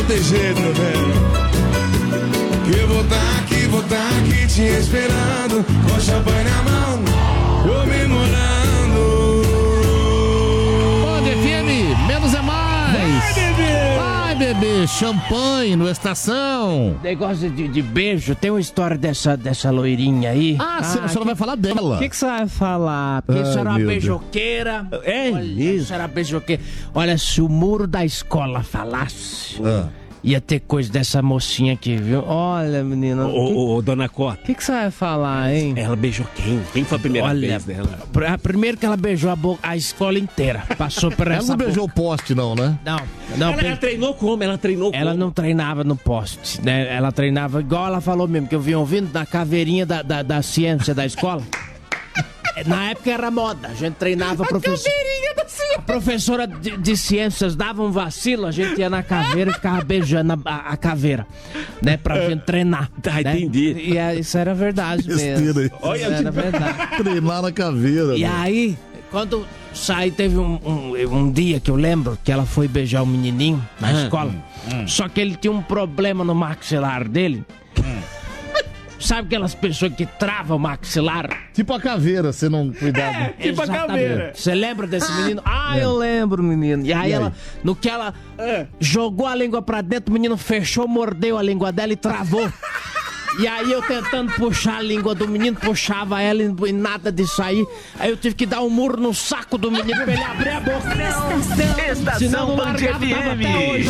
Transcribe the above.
tem jeito, meu velho. Que eu vou tá aqui te esperando, com champanhe na mão, comemorando. Pode, FM, menos é mais. Vai, bebê, champanhe no Estação. Negócio de beijo, tem uma história dessa loirinha aí. Você não vai falar dela. O que você vai falar? Porque isso era uma meu beijoqueira. É isso? Isso era beijoqueira. Olha, se o muro da escola falasse, ia ter coisa dessa mocinha aqui, viu? Olha, menina. Ô, dona Cota. O que você vai falar, hein? Ela beijou quem? Quem foi a primeira vez dela? Primeiro que ela beijou a escola inteira. Passou por essa Ela não beijou o poste, não, né? Não, Ela treinou como? Ela não treinava no poste, né? Ela treinava igual ela falou mesmo, que eu vim ouvindo na caveirinha da ciência da escola. Na época era moda, a gente treinava a professora de ciências dava um vacilo, a gente ia na caveira e ficava beijando a caveira, né? Pra gente treinar. Tá, né? entendi. E isso era verdade mesmo. Olha, isso era verdade. Treinar na caveira. E aí, quando saí, teve um dia que eu lembro que ela foi beijar o menininho na escola. Só que ele tinha um problema no maxilar dele. Sabe aquelas pessoas que travam o maxilar? Tipo a caveira, você não cuidava. Tipo a caveira. Você lembra desse menino? Eu lembro, menino. E aí, no que ela jogou a língua pra dentro, o menino fechou, mordeu a língua dela e travou. E aí eu tentando puxar a língua do menino, puxava ela e nada de sair. Aí eu tive que dar um murro no saco do menino pra ele abrir a boca. Estação Band FM.